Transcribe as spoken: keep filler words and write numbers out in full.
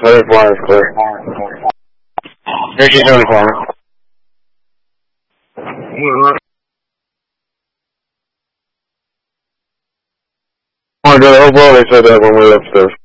seventy-four is clear. Air seventy-four. Oh, the overall they said that when we left upstairs.